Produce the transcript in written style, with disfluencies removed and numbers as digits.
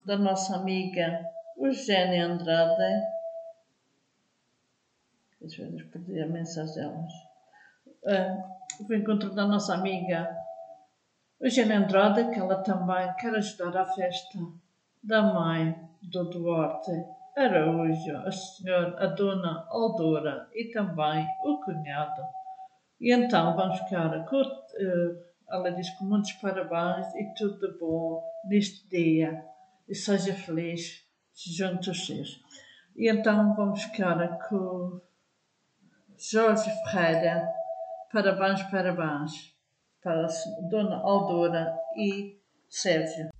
da nossa amiga Eugénia Andrade. Deixa eu ver, perdi a mensagem delas. O encontro da nossa amiga Eugénia Andrade, que ela também quer ajudar à festa da mãe do Duarte Araújo, a dona Aldora e também o cunhado. E então vamos ficar com, ela diz com muitos parabéns e tudo de bom neste dia. E seja feliz junto aos seus. E então vamos ficar com Jorge Ferreira. Parabéns, parabéns para a Dona Aldora e Sérgio.